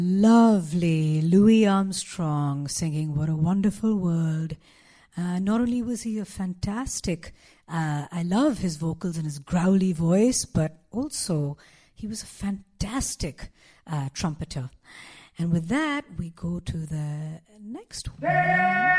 Lovely Louis Armstrong singing What a Wonderful World. Not only was he a fantastic, I love his vocals and his growly voice, but also he was a fantastic trumpeter. And with that, we go to the next one.